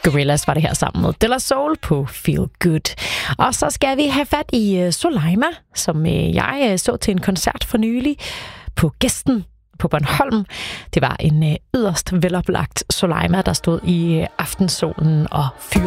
Gorillaz var det her sammen med De La Soul på Feel Good. Og så skal vi have fat i Soleima, som jeg så til en koncert for nylig på Gæsten på Bornholm. Det var en yderst veloplagt Soleima, der stod i aftensolen og fyrede